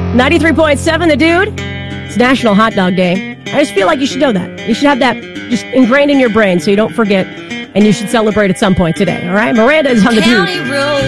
93.7 The Dude. It's National Hot Dog Day. I just feel like you should know that. You should have that just ingrained in your brain so you don't forget, and you should celebrate at some point today, all right? Miranda is on The Dude.